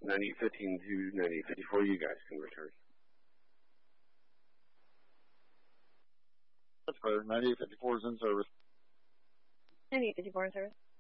9815 to 9854, you guys can return. That's clear. 9854 is in service. 9854 in service.